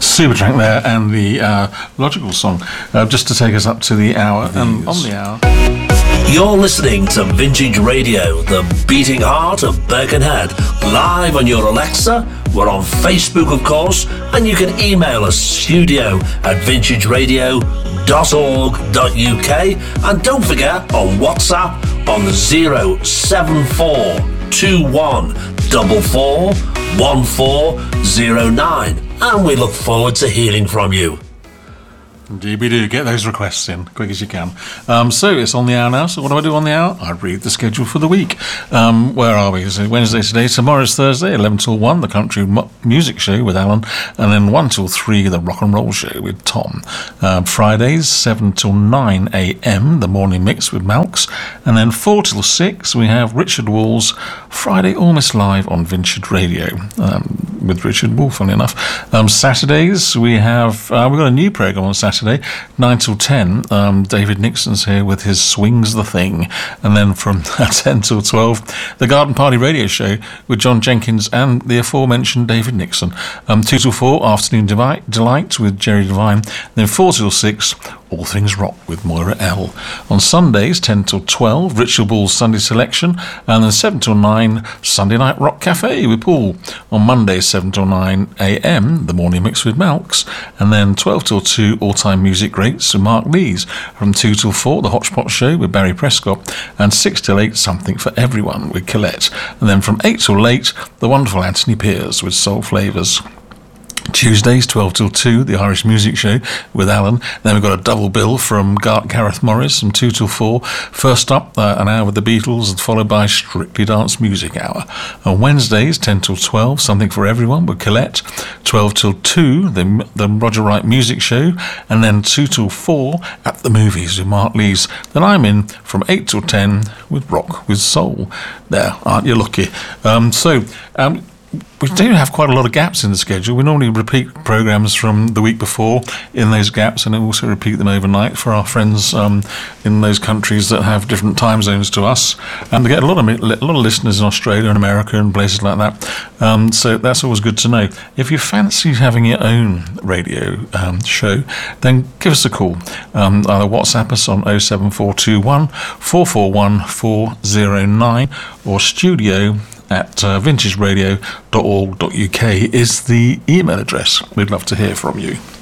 Supertramp there, and the Logical song, just to take us up to the hour. And on the hour, you're listening to Vintage Radio, the beating heart of Birkenhead, live on your Alexa. We're on Facebook, of course, and you can email us studio@vintageradio.org.uk, and don't forget on WhatsApp on 07441441409, and we look forward to hearing from you. Indeed we do. Get those requests in quick as you can. So it's on the hour now. So what do I do on the hour? I read the schedule for the week. Where are we? So Wednesday today. Tomorrow's Thursday, 11 till 1, the country music show with Alan. And then 1 till 3, the rock and roll show with Tom. Fridays, 7 till 9 a.m, the morning mix with Malks. And then 4 till 6, we have Richard Wall's Friday Almost Live on Vintage Radio with Richard Wall, funny enough. Saturdays, we've got a new programme on Saturday. 9 till 10, David Nixon's here with his Swings the Thing. And then from 10 till 12, the Garden Party Radio Show with John Jenkins and the aforementioned David Nixon. 2 till 4, Afternoon Delight with Jerry Devine. Then 4 till 6, All Things Rock with Moira L. On Sundays, 10 till 12, Richard Ball's Sunday Selection. And then 7 till 9, Sunday Night Rock Cafe with Paul. On Mondays, 7 till 9 a.m, the morning mix with Malks. And then 12 till 2, All-Time Music Greats with Mark Lees. From 2 till 4, the Hotchpot Show with Barry Prescott. And 6 till 8, Something for Everyone with Colette. And then from 8 till 8, the wonderful Anthony Pears with Soul Flavours. Tuesdays, 12 till 2, the Irish Music Show with Alan. Then we've got a double bill from Gareth Morris from 2 till 4. First up, an hour with the Beatles, followed by Strictly Dance Music Hour. On Wednesdays, 10 till 12, Something for Everyone with Colette. 12 till 2, the Roger Wright Music Show. And then 2 till 4, At the Movies with Mark Lees. Then I'm in from 8 till 10 with Rock with Soul. There, aren't you lucky? We do have quite a lot of gaps in the schedule. We normally repeat programmes from the week before in those gaps, and also repeat them overnight for our friends in those countries that have different time zones to us. And we get a lot of listeners in Australia and America and places like that. So that's always good to know. If you fancy having your own radio show, then give us a call. Either WhatsApp us on 07421 441 409 or studio@vintageradio.org.uk is the email address. We'd love to hear from you.